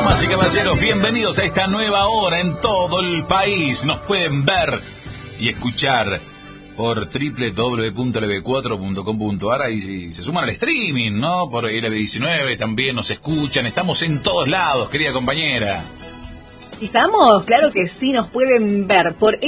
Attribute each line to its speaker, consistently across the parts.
Speaker 1: Damas y caballeros, bienvenidos a esta nueva hora en todo el país. Nos pueden ver y escuchar por www.lb4.com.ar y si se suman al streaming, ¿no? Por LB19 también nos escuchan. Estamos en todos lados, querida compañera.
Speaker 2: Estamos, claro que sí, nos pueden ver por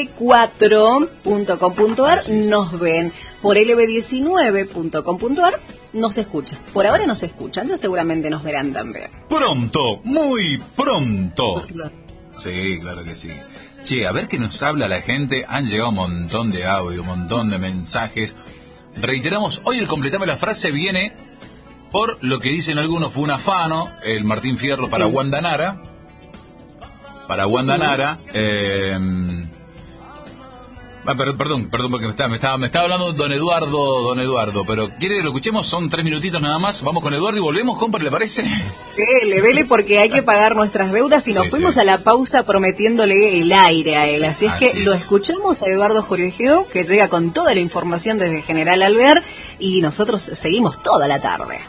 Speaker 2: lb4.com.ar, nos ven por lb19.com.ar, nos escuchan. Por ahora nos escuchan, ya seguramente nos verán también.
Speaker 1: Pronto, muy pronto. Sí, claro que sí. Che, a ver qué nos habla la gente. Han llegado un montón de audio, un montón de mensajes. Reiteramos, hoy el completame la frase viene por lo que dicen algunos, fue un afano, el Martín Fierro para Wanda Nara. Para Wanda Nara, perdón, porque me estaba hablando don Eduardo, pero ¿quiere que lo escuchemos? Son 3 minutitos nada más, vamos con Eduardo y volvemos, compa, ¿le parece?
Speaker 2: Vele, porque hay que pagar nuestras deudas y nos fuimos a la pausa prometiéndole el aire a él, así es que lo escuchamos a Eduardo Jorgeo, que llega con toda la información desde General Alvear y nosotros seguimos toda la tarde.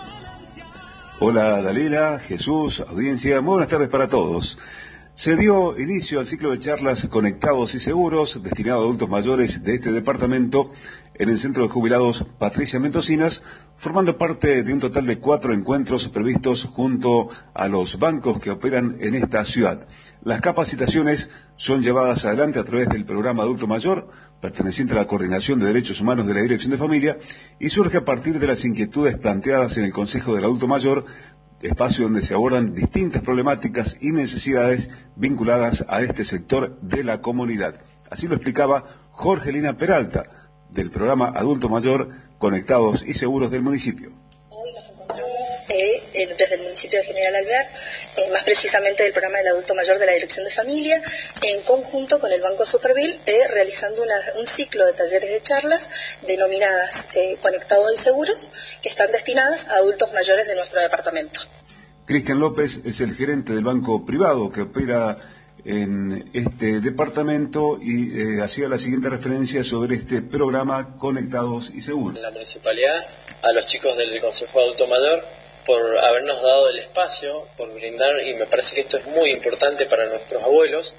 Speaker 3: Hola Dalila, Jesús, audiencia, muy buenas tardes para todos. Se dio inicio al ciclo de charlas Conectados y Seguros, destinado a adultos mayores de este departamento, en el Centro de Jubilados Patricia Mendocinas, formando parte de un total de 4 encuentros previstos junto a los bancos que operan en esta ciudad. Las capacitaciones son llevadas adelante a través del programa Adulto Mayor, perteneciente a la Coordinación de Derechos Humanos de la Dirección de Familia, y surge a partir de las inquietudes planteadas en el Consejo del Adulto Mayor, espacio donde se abordan distintas problemáticas y necesidades vinculadas a este sector de la comunidad. Así lo explicaba Jorgelina Peralta, del programa Adulto Mayor, Conectados y Seguros del municipio.
Speaker 4: Hoy nos encontramos desde el municipio de General Alvear, más precisamente del programa del Adulto Mayor de la Dirección de Familia, en conjunto con el Banco Superville, realizando un ciclo de talleres de charlas denominadas Conectados y Seguros, que están destinadas a adultos mayores de nuestro departamento.
Speaker 3: Cristian López es el gerente del banco privado que opera en este departamento y hacía la siguiente referencia sobre este programa Conectados y Seguros.
Speaker 5: En la municipalidad, a los chicos del Consejo de Adulto Mayor, por habernos dado el espacio, por brindar, y me parece que esto es muy importante para nuestros abuelos,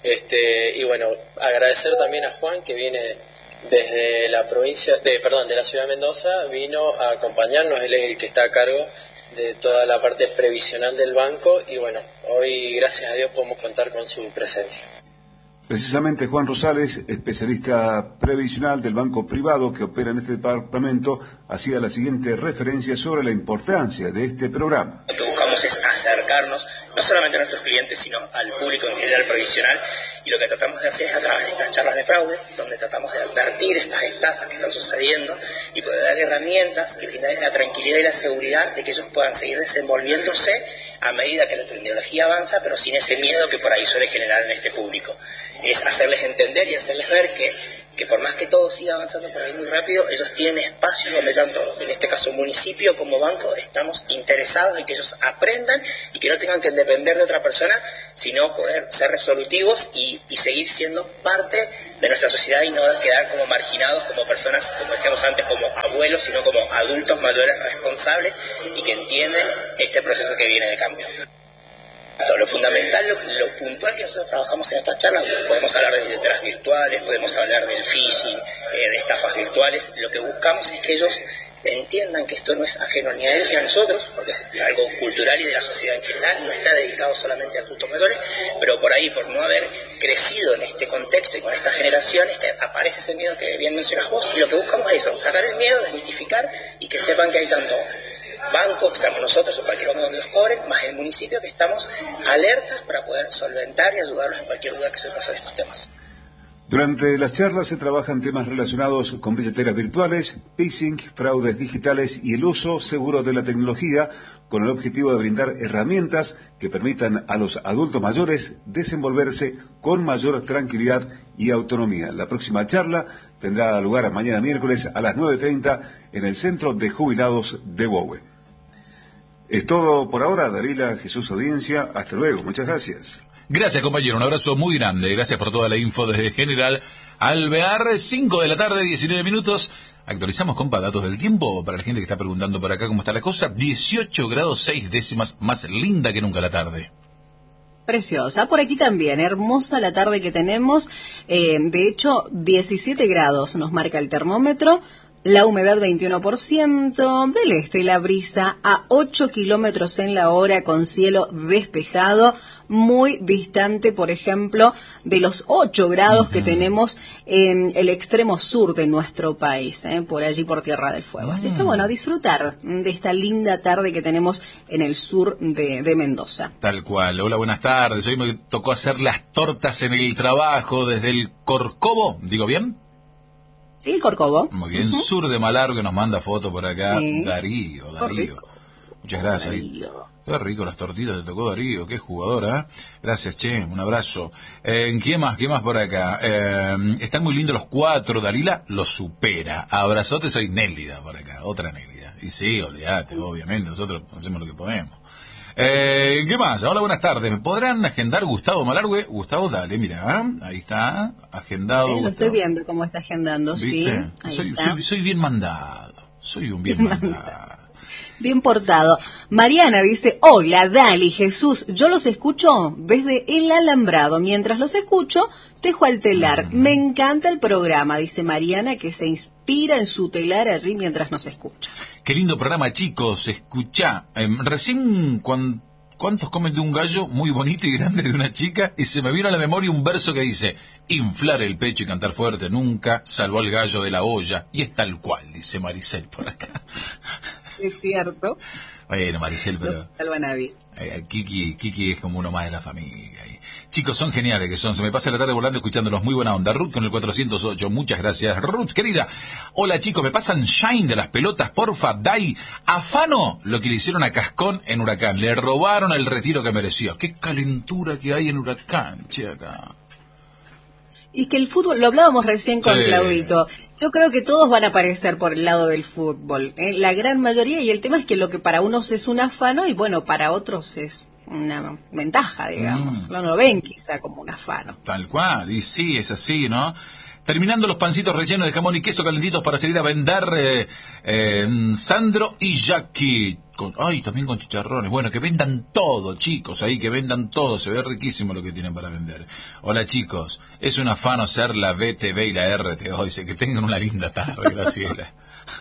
Speaker 5: y bueno, agradecer también a Juan, que viene desde la de la ciudad de Mendoza, vino a acompañarnos, él es el que está a cargo de toda la parte previsional del banco, y bueno, hoy gracias a Dios podemos contar con su presencia.
Speaker 3: Precisamente Juan Rosales, especialista previsional del banco privado que opera en este departamento, hacía la siguiente referencia sobre la importancia de este programa.
Speaker 6: Lo que buscamos es acercarnos no solamente a nuestros clientes, sino al público en general previsional, y lo que tratamos de hacer es a través de estas charlas de fraude, donde tratamos de advertir estas estafas que están sucediendo y poder dar herramientas y brindarles la tranquilidad y la seguridad de que ellos puedan seguir desenvolviéndose a medida que la tecnología avanza, pero sin ese miedo que por ahí suele generar en este público. Es hacerles entender y hacerles ver que por más que todo siga avanzando por ahí muy rápido, ellos tienen espacios donde tanto, en este caso municipio como banco, estamos interesados en que ellos aprendan y que no tengan que depender de otra persona, sino poder ser resolutivos y seguir siendo parte de nuestra sociedad y no quedar como marginados como personas, como decíamos antes, como abuelos, sino como adultos mayores responsables y que entienden este proceso que viene de cambio. Lo fundamental, lo puntual que nosotros trabajamos en estas charlas, podemos hablar de billeteras virtuales, podemos hablar del phishing, de estafas virtuales. Lo que buscamos es que ellos entiendan que esto no es ajeno ni a ellos ni a nosotros, porque es algo cultural y de la sociedad en general, no está dedicado solamente a adultos mayores, pero por ahí, por no haber crecido en este contexto y con estas generaciones, que aparece ese miedo que bien mencionas vos, y lo que buscamos es eso, sacar el miedo, desmitificar y que sepan que hay tanto bancos, que seamos nosotros o cualquier banco donde los cobren, más el municipio, que estamos alertas para poder solventar y ayudarlos en cualquier duda que surja sobre estos temas.
Speaker 3: Durante las charlas se trabajan temas relacionados con billeteras virtuales, phishing, fraudes digitales y el uso seguro de la tecnología, con el objetivo de brindar herramientas que permitan a los adultos mayores desenvolverse con mayor tranquilidad y autonomía. La próxima charla tendrá lugar mañana miércoles a las 9:30 en el Centro de Jubilados de Bowie. Es todo por ahora, Darila, Jesús, audiencia. Hasta luego, muchas gracias.
Speaker 1: Gracias, compañero, un abrazo muy grande. Gracias por toda la info desde General Alvear, 5 de la tarde, 19 minutos. Actualizamos, compa, datos del tiempo para la gente que está preguntando por acá cómo está la cosa. 18 grados 6 décimas, más linda que nunca la tarde.
Speaker 2: Preciosa, por aquí también, hermosa la tarde que tenemos. De hecho, 17 grados nos marca el termómetro. La humedad 21%, del este la brisa a 8 kilómetros en la hora con cielo despejado, muy distante, por ejemplo, de los 8 grados que tenemos en el extremo sur de nuestro país, por allí por Tierra del Fuego. Así que bueno, a disfrutar de esta linda tarde que tenemos en el sur de Mendoza.
Speaker 1: Tal cual. Hola, buenas tardes. Hoy me tocó hacer las tortas en el trabajo desde el Corcovo, ¿digo bien?
Speaker 2: Sí, el Corcovo.
Speaker 1: Muy bien, sur de Malargo, que nos manda foto por acá.
Speaker 2: Sí.
Speaker 1: Darío. Muchas gracias.
Speaker 2: Darío.
Speaker 1: Qué rico las tortitas, te tocó Darío, qué jugadora. Gracias, che, un abrazo. ¿Qué más por acá? Están muy lindos los 4, Dalila lo supera. Abrazote, soy Nélida por acá, otra Nélida. Y sí, olvídate, obviamente, nosotros hacemos lo que podemos. ¿Qué más? Hola, buenas tardes. ¿Me podrán agendar Gustavo Malargüe? Gustavo, dale, mira, ahí está, agendado.
Speaker 2: Lo estoy viendo cómo está agendando,
Speaker 1: ¿viste?
Speaker 2: Sí.
Speaker 1: Soy bien mandado, soy un bien mandado.
Speaker 2: Bien portado. Mariana dice, hola, Dali, Jesús, yo los escucho desde el alambrado. Mientras los escucho, tejo al telar. Me encanta el programa, dice Mariana, que se inspira en su telar allí mientras nos escucha.
Speaker 1: Qué lindo programa, chicos. Escuchá, recién ¿cuántos comen de un gallo muy bonito y grande de una chica? Y se me vino a la memoria un verso que dice, inflar el pecho y cantar fuerte nunca salvó al gallo de la olla. Y es tal cual, dice Maricel por acá.
Speaker 2: Es cierto.
Speaker 1: Bueno, Maricel, pero Kiki es como uno más de la familia. Chicos, son geniales que son. Se me pasa la tarde volando escuchándolos. Muy buena onda. Ruth con el 408. Muchas gracias, Ruth, querida. Hola, chicos, me pasan Shine de las pelotas, porfa. Dai, afano lo que le hicieron a Cascón en Huracán. Le robaron el retiro que merecía. Qué calentura que hay en Huracán, che, acá.
Speaker 2: Y que el fútbol, lo hablábamos recién con Claudito, yo creo que todos van a aparecer por el lado del fútbol, la gran mayoría, y el tema es que lo que para unos es un afano y bueno, para otros es una ventaja, digamos, no lo ven quizá como un afano.
Speaker 1: Tal cual, y sí, es así, ¿no? Terminando los pancitos rellenos de jamón y queso calentitos para salir a vender Sandro y Jackie. También con chicharrones. Bueno, que vendan todo, chicos, ahí que vendan todo. Se ve riquísimo lo que tienen para vender. Hola, chicos. Es un afano ser la BTV y la RTO. Dice que tengan una linda tarde, Graciela.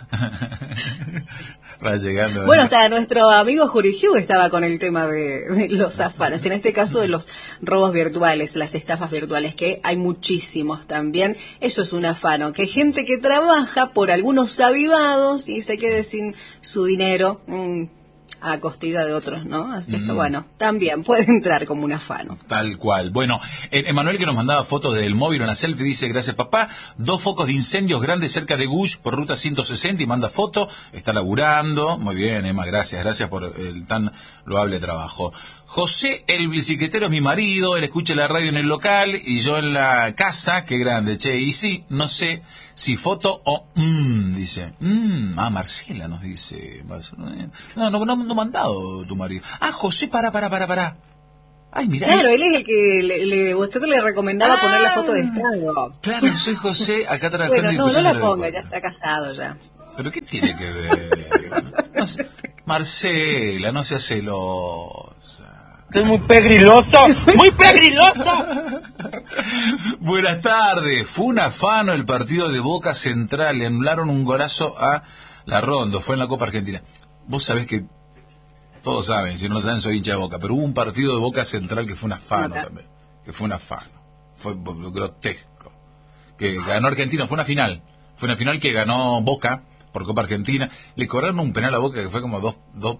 Speaker 1: Va llegando.
Speaker 2: Bueno, hasta nuestro amigo Jurigiu estaba con el tema de los afanos, en este caso de los robos virtuales, las estafas virtuales, que hay muchísimos también. Eso es un afano, que gente que trabaja por algunos avivados y se quede sin su dinero a costilla de otros, ¿no? Así que bueno, también puede entrar como un afano.
Speaker 1: Tal cual. Bueno, Emanuel, que nos mandaba fotos del móvil, una selfie, dice, gracias papá, 2 focos de incendios grandes cerca de Gush por ruta 160 y manda foto, está laburando. Muy bien, Emma, gracias por el tan loable trabajo. José, el bicicletero, es mi marido, él escucha la radio en el local y yo en la casa. Qué grande, che. Y sí, no sé si foto o dice. Marcela nos dice. No mandado tu marido. José, para. Ay, mirá.
Speaker 2: Claro, él es el que usted le recomendaba poner la foto de estrado.
Speaker 1: Claro, soy José, acá trabajando.
Speaker 2: Bueno, no la ponga, ya está casado ya.
Speaker 1: ¿Pero qué tiene que ver? No sé, Marcela, no seas celosa.
Speaker 7: ¡Es muy pegriloso! ¡Muy pegriloso!
Speaker 1: Buenas tardes. Fue un afano el partido de Boca Central. Le anularon un golazo a la Rondo. Fue en la Copa Argentina. Vos sabés que... Todos saben, si no lo saben soy hincha de Boca. Pero hubo un partido de Boca Central que fue un afano también. Que fue un afano. Fue grotesco. Que ganó Argentina. Fue una final. Fue una final que ganó Boca por Copa Argentina. Le cobraron un penal a Boca que fue como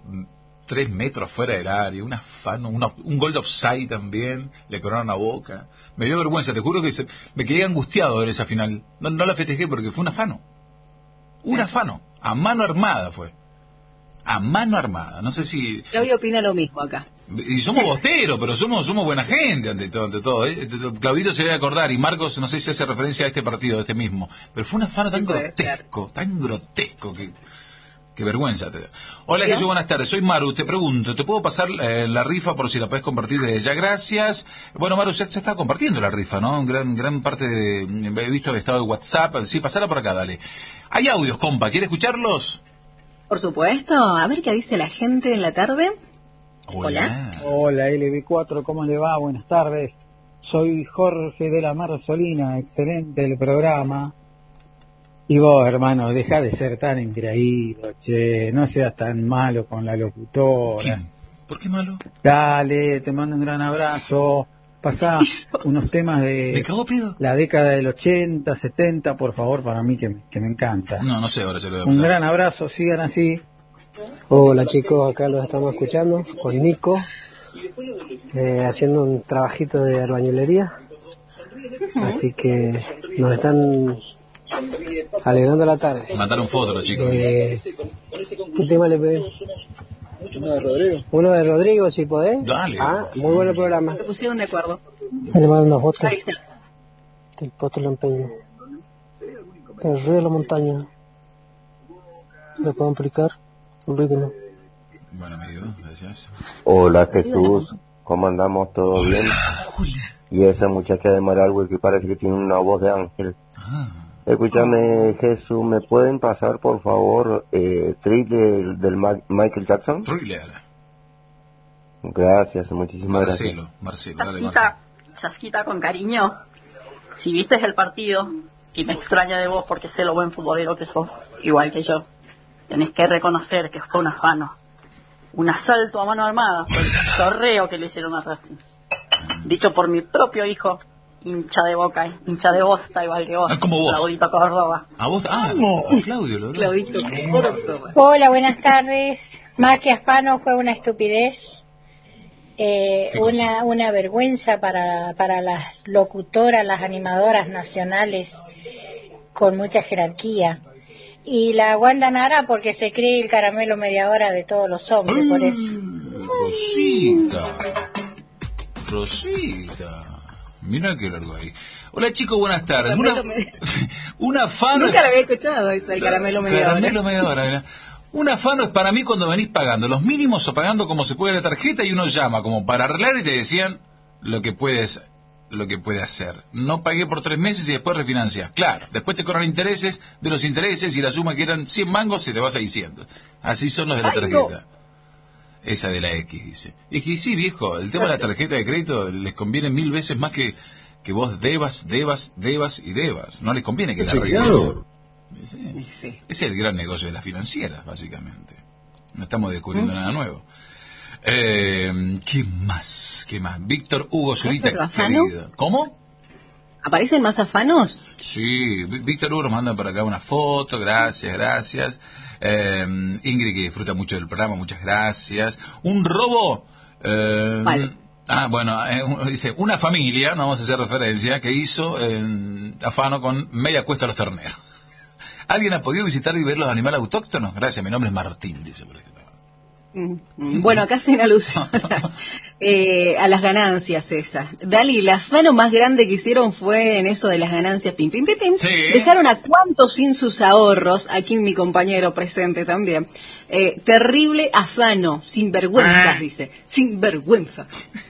Speaker 1: 3 metros fuera del área, un afano, un gol de offside también, le cobraron a Boca. Me dio vergüenza, te juro que me quedé angustiado en esa final. No la festejé porque fue un afano. Un afano, a mano armada fue. A mano armada, no sé si...
Speaker 2: Claudio opina lo mismo acá.
Speaker 1: Y somos bosteros, pero somos buena gente ante todo. Claudito se debe acordar, y Marcos, no sé si hace referencia a este partido, a este mismo. Pero fue un afano tan grotesco que Qué vergüenza te da. Hola, Jesús, buenas tardes. Soy Maru. Te pregunto, ¿te puedo pasar la rifa por si la podés compartir desde ya? Gracias. Bueno, Maru, se está compartiendo la rifa, ¿no? Gran parte de... He visto el estado de WhatsApp. Sí, pasala por acá, dale. Hay audios, compa. ¿Quiere escucharlos?
Speaker 2: Por supuesto. A ver qué dice la gente en la tarde.
Speaker 1: Hola.
Speaker 8: Hola, LB4, ¿cómo le va? Buenas tardes. Soy Jorge de la Marzolina. Excelente el programa. Y vos, hermano, deja de ser tan engreído, che, no seas tan malo con la locutora.
Speaker 1: ¿Quién? ¿Por qué malo?
Speaker 8: Dale, te mando un gran abrazo. Pasá unos temas de la década del 80, 70, por favor, para mí que me encanta.
Speaker 1: No sé, ahora se lo voy a pasar.
Speaker 8: Un gran abrazo, sigan así.
Speaker 9: Hola chicos, acá los estamos escuchando con Nico, haciendo un trabajito de albañilería. Así que nos están... alegrando la tarde.
Speaker 1: Mandaron fotos los chicos.
Speaker 9: ¿Qué tema le pedí? Uno de Rodrigo, si podés.
Speaker 1: Dale.
Speaker 9: Muy buen programa.
Speaker 2: Se pusieron de acuerdo.
Speaker 9: Le mando unas fotos.
Speaker 2: Ahí está.
Speaker 9: Del Potro del Empeño. El río de la montaña. ¿Le puedo explicar? Explíquenlo.
Speaker 1: Bueno, amigo, gracias.
Speaker 10: Hola Jesús, ¿cómo andamos? ¿Todo bien? Y esa muchacha de Maralgo que parece que tiene una voz de ángel. Escúchame, Jesús, ¿me pueden pasar, por favor, Thriller del Michael Jackson?
Speaker 1: Thriller.
Speaker 10: Gracias, muchísimas gracias.
Speaker 1: Marcelo,
Speaker 11: dale, Marcelo. Chasquita con cariño. Si viste el partido, y me extraña de vos porque sé lo buen futbolero que sos, igual que yo, tenés que reconocer que fue un afano. Un asalto a mano armada, fue el torreo que le hicieron a Racing. Dicho por mi propio hijo, hincha de Boca, hincha de Bosta, igual que vos.
Speaker 1: Como vos.
Speaker 11: Claudito Córdoba.
Speaker 1: ¿A vos? Claudio.
Speaker 2: Claudito Córdoba.
Speaker 12: Hola, buenas tardes. Más que afano, fue una estupidez. Una vergüenza para las locutoras, las animadoras nacionales con mucha jerarquía. Y la Wanda Nara porque se cree el caramelo media hora de todos los hombres, por eso. Rosita.
Speaker 1: Mira qué largo ahí. Hola chicos, buenas tardes. Una afano.
Speaker 2: Nunca lo había escuchado eso, el caramelo media hora.
Speaker 1: Mira. Un afano es para mí cuando venís pagando los mínimos o pagando como se puede la tarjeta y uno llama como para arreglar y te decían lo que puede hacer. No pagué por 3 meses y después refinancias. Claro, después te cobran intereses de los intereses y la suma que eran 100 mangos se te va a 600. Así son los de la tarjeta. No. Esa de la X, dice. Y dije, sí, viejo, el tema de la tarjeta de crédito les conviene 1000 veces más que vos debas. No les conviene que la arregles. Sí. Ese es el gran negocio de las financieras, básicamente. No estamos descubriendo nada nuevo. ¿Qué más? Víctor Hugo Zurita, querido. ¿Cómo?
Speaker 2: ¿Aparecen más afanos?
Speaker 1: Sí, Víctor Hugo nos manda por acá una foto, gracias. Ingrid, que disfruta mucho del programa, muchas gracias. Un robo.
Speaker 2: ¿Cuál?
Speaker 1: Dice, una familia, no vamos a hacer referencia, que hizo afano con media cuesta a los terneros. ¿Alguien ha podido visitar y ver los animales autóctonos? Gracias, mi nombre es Martín, dice por ejemplo.
Speaker 2: Bueno, acá hacen alusión a las ganancias esas. Dali, el afano más grande que hicieron fue en eso de las ganancias, pim. Sí. Dejaron a cuantos sin sus ahorros, aquí mi compañero presente también. Terrible afano, sin vergüenza, dice, sin vergüenza.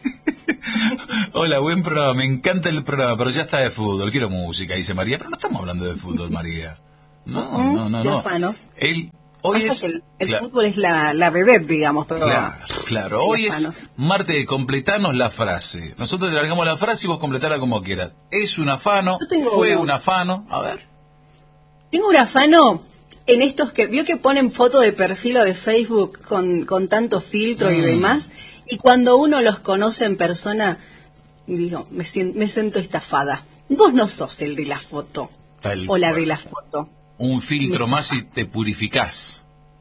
Speaker 1: Hola, buen programa, me encanta el programa, pero ya está de fútbol, quiero música, dice María, pero no estamos hablando de fútbol, María. No.
Speaker 2: De afanos.
Speaker 1: Hoy es
Speaker 2: el fútbol es la vedette, digamos. Pero
Speaker 1: claro. Hoy es martes de completarnos la frase. Nosotros te largamos la frase y vos completala como quieras. Es un afano, fue un afano. A ver.
Speaker 2: Tengo un afano en estos que vio que ponen foto de perfil o de Facebook con tanto filtro y demás. Y cuando uno los conoce en persona, digo, me siento estafada. Vos no sos el de la foto. O la de la foto.
Speaker 1: Un filtro más y te purificás.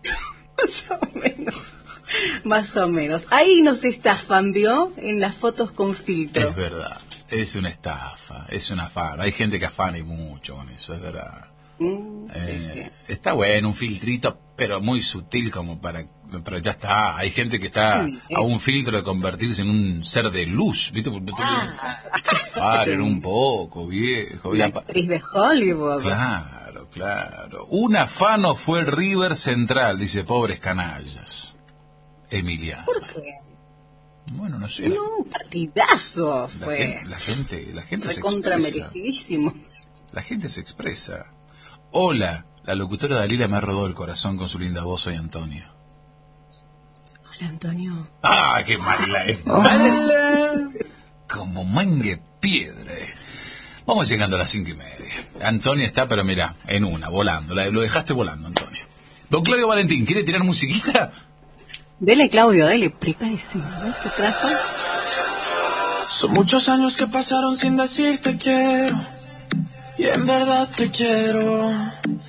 Speaker 2: Más o menos. Ahí nos estafan, ¿vio? En las fotos con filtro.
Speaker 1: Es verdad. Es una estafa. Es una afana. Hay gente que afana y mucho con eso, es verdad. Sí. Está bueno, un filtrito, pero muy sutil como pero ya está. Hay gente que está a un filtro de convertirse en un ser de luz, ¿viste? Paren un poco, viejo.
Speaker 2: La actriz de Hollywood.
Speaker 1: Claro. Claro. Un afano fue River Central, dice, pobres canallas. Emiliano.
Speaker 2: ¿Por qué?
Speaker 1: Bueno, no sé.
Speaker 2: No, un partidazo fue.
Speaker 1: La gente se
Speaker 2: recontra
Speaker 1: expresa.
Speaker 2: merecidísimo.
Speaker 1: La gente se expresa. Hola, la locutora Dalila me ha robado el corazón con su linda voz, soy Antonio.
Speaker 2: Hola, Antonio.
Speaker 1: ¡Ah, qué mala es! ¡Mala! Como mangue piedra. Vamos llegando a las 5:30. Antonio está, pero mira, en una, volando. Lo dejaste volando, Antonio. Don Claudio Valentín, ¿quiere tirar musiquita?
Speaker 2: Dele, Claudio, dele, prepárese. ¿Te trajo?
Speaker 13: Son muchos años que pasaron sin decirte quiero, y en verdad te quiero.